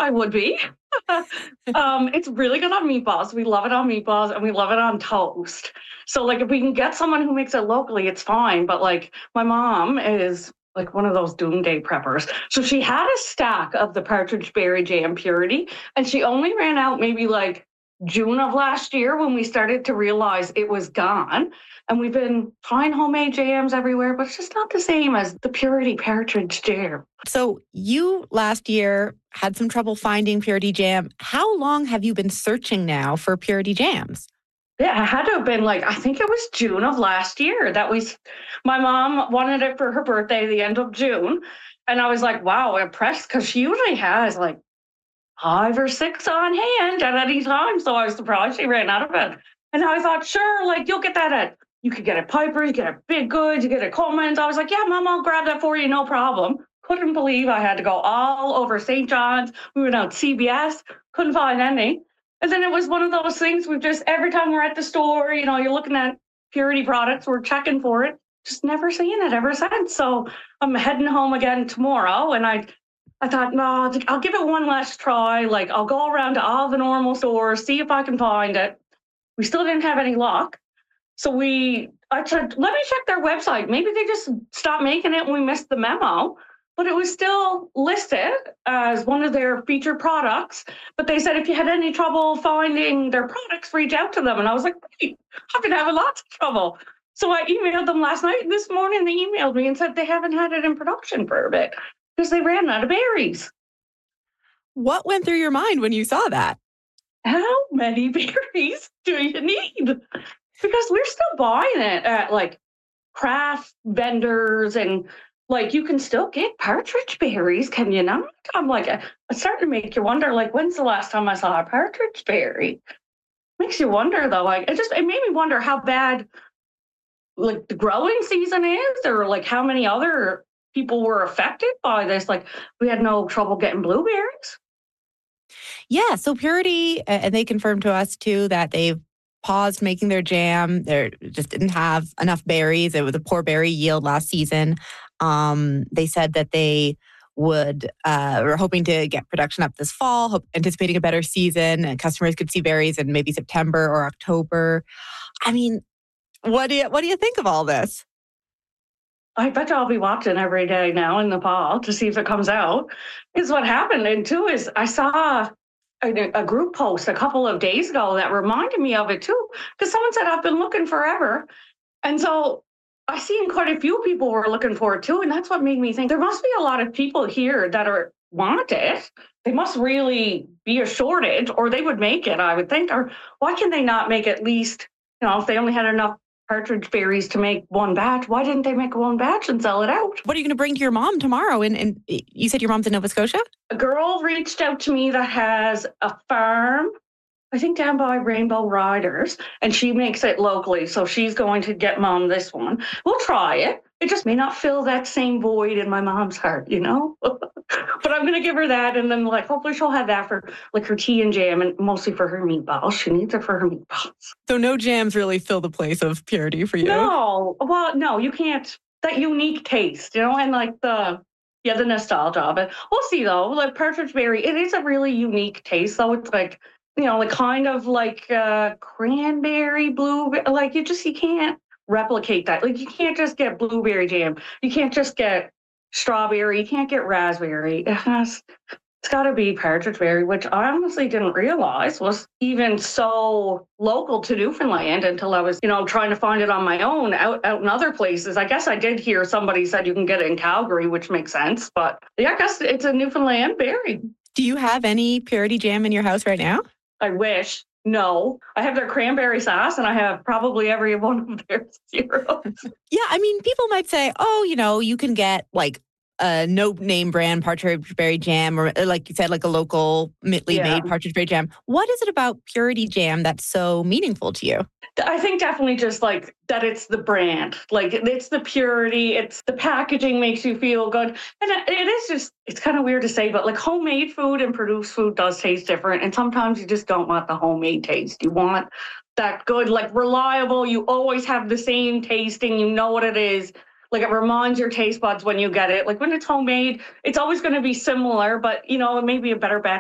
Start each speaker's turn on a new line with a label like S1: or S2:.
S1: I would be. It's really good on meatballs. We love it on meatballs and we love it on toast. So like if we can get someone who makes it locally, it's fine. But like my mom is like one of those doomsday preppers. So she had a stack of the partridge berry jam purity and she only ran out maybe like June of last year when we started to realize it was gone. And we've been trying homemade jams everywhere, but it's just not the same as the purity partridge jam.
S2: So you last year had some trouble finding purity jam. How long have you been searching now for purity jams?
S1: Yeah, it had to have been like, I think it was June of last year my mom wanted it for her birthday, the end of June. And I was like, wow, impressed because she usually has like 5 or 6 on hand at any time. So I was surprised she ran out of it. And I thought, sure, like you could get it Piper, you get it Big Goods, you get it Coleman's. I was like, yeah, Mom, I'll grab that for you, no problem. Couldn't believe I had to go all over St. John's. We went out CBS, couldn't find any. And then it was one of those things we just, every time we're at the store, you're looking at purity products, we're checking for it, just never seen it ever since. So I'm heading home again tomorrow. And I thought, no, I'll give it one last try. Like I'll go around to all the normal stores, see if I can find it. We still didn't have any luck. So I said, let me check their website. Maybe they just stopped making it and we missed the memo. But it was still listed as one of their featured products. But they said if you had any trouble finding their products, reach out to them. And I was like, great, I've been having lots of trouble. So I emailed them last night. And this morning they emailed me and said they haven't had it in production for a bit because they ran out of berries.
S2: What went through your mind when you saw that?
S1: How many berries do you need? Because we're still buying it at like craft vendors and like you can still get partridge berries, can you not? I'm like, it's starting to make you wonder, like, when's the last time I saw a partridge berry? Makes you wonder though, like it made me wonder how bad like the growing season is, or like how many other people were affected by this. Like we had no trouble getting blueberries.
S2: Yeah, so Purity, and they confirmed to us too that they've paused making their jam. They just didn't have enough berries. It was a poor berry yield last season. They said that they were hoping to get production up this fall, anticipating a better season, and customers could see berries in maybe September or October. I mean, what do you think of all this?
S1: I bet you I'll be watching every day now in the fall to see if it comes out. Is what happened. And two is I saw a group post a couple of days ago that reminded me of it too, because someone said I've been looking forever. And so I seen quite a few people were looking for it too. And that's what made me think there must be a lot of people here that want it. They must really be a shortage or they would make it, I would think. Or why can they not make at least, if they only had enough partridge berries to make one batch, why didn't they make one batch and sell it out?
S2: What are you going to bring to your mom tomorrow? And you said your mom's in Nova Scotia?
S1: A girl reached out to me that has a farm, I think down by Rainbow Riders, and she makes it locally. So she's going to get Mom this one. We'll try it. It just may not fill that same void in my mom's heart, But I'm going to give her that. And then hopefully she'll have that for like her tea and jam and mostly for her meatballs. She needs it for her meatballs.
S2: So no jams really fill the place of Purity for you?
S1: No. Well, no, you can't. That unique taste, and like the nostalgia of it. We'll see though. Like partridge berry, it is a really unique taste though. It's like, like kind of like cranberry, blueberry. Like you can't replicate that. Like you can't just get blueberry jam. You can't just get strawberry. You can't get raspberry. It's got to be partridge berry, which I honestly didn't realize was even so local to Newfoundland until I was, trying to find it on my own out in other places. I guess I did hear somebody said you can get it in Calgary, which makes sense. But yeah, I guess it's a Newfoundland berry.
S2: Do you have any Purity jam in your house right now?
S1: I wish. No, I have their cranberry sauce and I have probably every one of their cereals.
S2: Yeah, I mean, people might say, oh, you can get like a no name brand partridge berry jam, or like you said, like a local made partridge berry jam. What is it about Purity jam that's so meaningful to you?
S1: I think definitely just like that it's the brand, like it's the purity, it's the packaging makes you feel good. And it is just, it's kind of weird to say, but like homemade food and produced food does taste different. And sometimes you just don't want the homemade taste. You want that good, like reliable, you always have the same tasting, you know what it is. Like it reminds your taste buds when you get it. Like when it's homemade, it's always going to be similar, but it may be a better batch